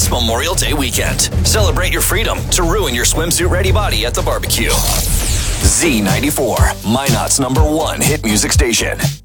this Memorial Day weekend. Celebrate your freedom to ruin your swimsuit-ready body at the barbecue. Z94, Minot's #1 hit music station.